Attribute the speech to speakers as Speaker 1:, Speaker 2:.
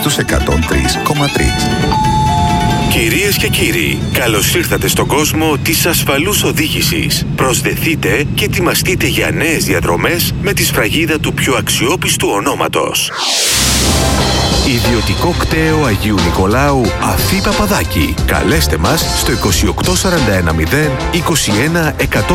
Speaker 1: στους 103,3.
Speaker 2: Κυρίες και κύριοι, καλώς ήρθατε στον κόσμο της ασφαλούς οδήγησης. Προσδεθείτε και ετοιμαστείτε για νέες διαδρομές με τη σφραγίδα του πιο αξιόπιστου ονόματος. Ιδιωτικό κτέο Αγίου Νικολάου Αφή Παπαδάκη. Καλέστε μας στο 2841 0 21 100.